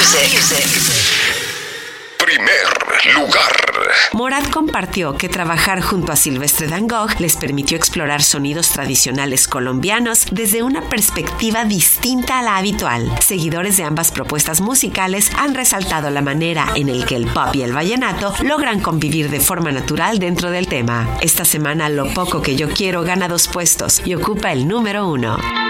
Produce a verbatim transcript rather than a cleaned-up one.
Primer lugar. Morat compartió que trabajar junto a Silvestre Dangond les permitió explorar sonidos tradicionales colombianos desde una perspectiva distinta a la habitual. Seguidores de ambas propuestas musicales han resaltado la manera en la que el pop y el vallenato logran convivir de forma natural dentro del tema. Esta semana Lo Poco Que Yo Quiero gana dos puestos y ocupa el número uno.